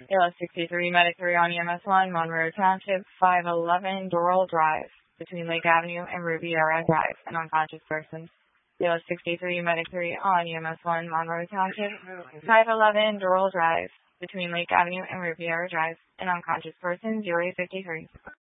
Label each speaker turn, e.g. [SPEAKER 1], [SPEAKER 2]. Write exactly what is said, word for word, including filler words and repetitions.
[SPEAKER 1] A L sixty-three, Medic three on E M S one, Monroe Township, five eleven Doral Drive, between Lake Avenue and Riviera Drive, an unconscious person. A L sixty-three, Medic three on E M S one, Monroe Township, five eleven Doral Drive, between Lake Avenue and Riviera Drive, an unconscious person, zero eight fifty-three.